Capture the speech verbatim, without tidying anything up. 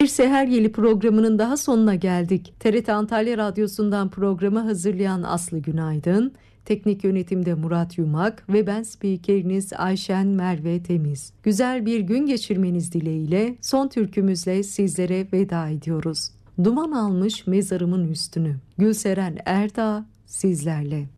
Seher Yeli programının daha sonuna geldik. T R T Antalya Radyosu'ndan programı hazırlayan Aslı Günaydın, teknik yönetimde Murat Yumak ve ben spikeriniz Ayşen Merve Temiz. Güzel bir gün geçirmeniz dileğiyle son türkümüzle sizlere veda ediyoruz. Duman almış mezarımın üstünü. Gülseren Erdağ sizlerle.